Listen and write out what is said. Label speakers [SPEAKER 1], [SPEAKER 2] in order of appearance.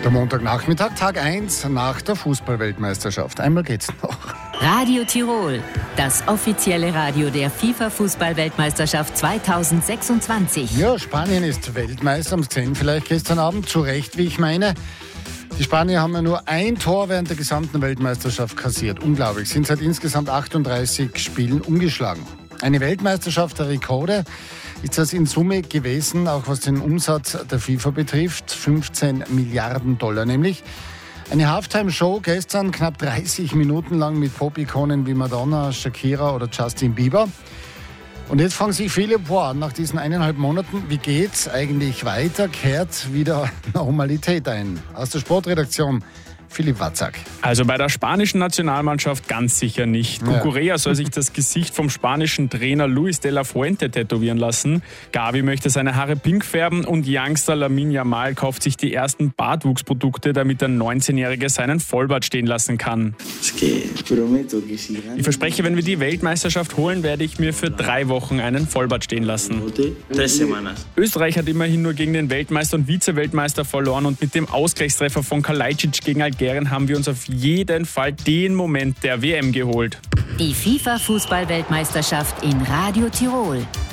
[SPEAKER 1] Der Montagnachmittag, Tag 1 nach der Fußball-Weltmeisterschaft. Einmal geht's noch.
[SPEAKER 2] Radio Tirol, das offizielle Radio der FIFA-Fußball-Weltmeisterschaft 2026.
[SPEAKER 1] Ja, Spanien ist Weltmeister, haben Sie gesehen vielleicht gestern Abend, zu Recht, wie ich meine. Die Spanier haben ja nur ein Tor während der gesamten Weltmeisterschaft kassiert. Unglaublich, sind seit insgesamt 38 Spielen ungeschlagen. Eine Weltmeisterschaft der Rekorde ist das in Summe gewesen, auch was den Umsatz der FIFA betrifft, 15 Milliarden Dollar nämlich. Eine Halftime-Show gestern, knapp 30 Minuten lang mit Pop-Ikonen wie Madonna, Shakira oder Justin Bieber. Und jetzt fragen sich viele, nach diesen 1,5 Monaten, wie geht's eigentlich weiter? Kehrt wieder Normalität ein? Aus der Sportredaktion Philipp Watzak.
[SPEAKER 3] Also bei der spanischen Nationalmannschaft ganz sicher nicht. Cucurella soll sich das Gesicht vom spanischen Trainer Luis de la Fuente tätowieren lassen. Gavi möchte seine Haare pink färben und Youngster Lamine Yamal kauft sich die ersten Bartwuchsprodukte, damit der 19-Jährige seinen Vollbart stehen lassen kann. Ich verspreche, wenn wir die Weltmeisterschaft holen, werde ich mir für 3 Wochen einen Vollbart stehen lassen. Österreich hat immerhin nur gegen den Weltmeister und Vize-Weltmeister verloren und mit dem Ausgleichstreffer von Kalajdzic gegen Algerien haben wir uns auf jeden Fall den Moment der WM geholt.
[SPEAKER 2] Die FIFA-Fußball-Weltmeisterschaft in Radio Tirol.